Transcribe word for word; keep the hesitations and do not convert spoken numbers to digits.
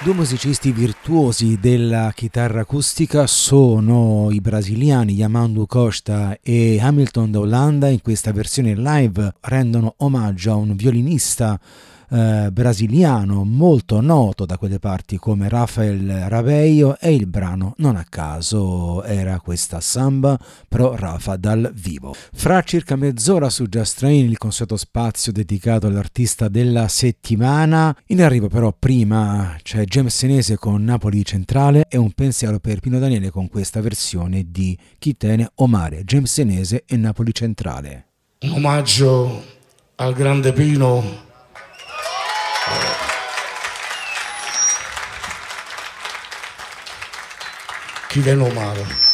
Due musicisti virtuosi della chitarra acustica sono i brasiliani Yamandu Costa e Hamilton da Holanda. In questa versione live rendono omaggio a un violinista eh, brasiliano molto noto da quelle parti come Rafael Raveio, e il brano non a caso era questa Samba Pro Rafa dal vivo. Fra circa mezz'ora su Just Train il consueto spazio dedicato all'artista della settimana. In arrivo però prima c'è James Senese con Napoli Centrale e un pensiero per Pino Daniele con questa versione di Chi Tene o Mare, James Senese e Napoli Centrale. Un omaggio al grande Pino. Chi Tene o Mare.